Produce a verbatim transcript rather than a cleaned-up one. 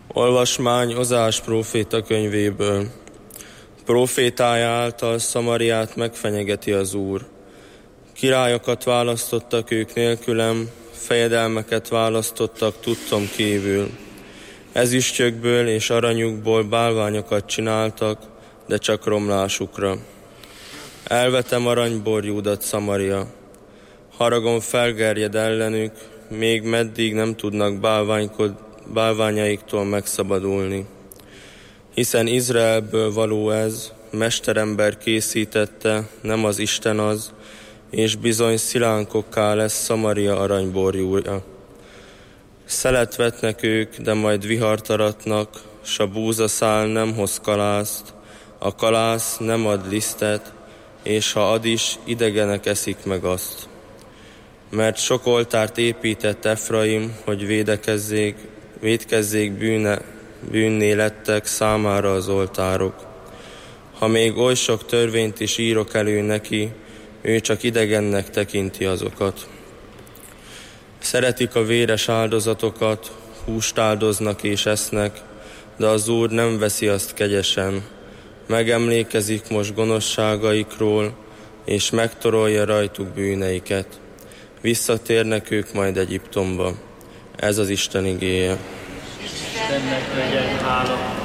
Olvasmány Ozás próféta könyvéből. Prófétája által Szamariát megfenyegeti az Úr. Királyokat választottak ők nélkülem, fejedelmeket választottak tudtom kívül. Ezüstjökből és aranyukból bálványokat csináltak, de csak romlásukra. Elvetem aranyborjúdat, Szamaria. Haragom felgerjed ellenük, még meddig nem tudnak bálványkod, bálványaiktól megszabadulni. Hiszen Izraelből való ez, mesterember készítette, nem az Isten az, és bizony szilánkokká lesz Szamaria aranyborjúja. Szelet vetnek ők, de majd vihart aratnak, s a búzaszál nem hoz kalászt, a kalász nem ad lisztet, és ha ad is, idegenek eszik meg azt. Mert sok oltárt épített Efraim, hogy védekezzék, védkezzék bűne, bűnné lettek számára az oltárok. Ha még oly sok törvényt is írok elő neki, ő csak idegennek tekinti azokat. Szeretik a véres áldozatokat, húst áldoznak és esznek, de az Úr nem veszi azt kegyesen. Megemlékezik most gonoszságaikról, és megtorolja rajtuk bűneiket. Visszatérnek ők majd Egyiptomba. Ez az Isten igéje. Istennek legyen hála.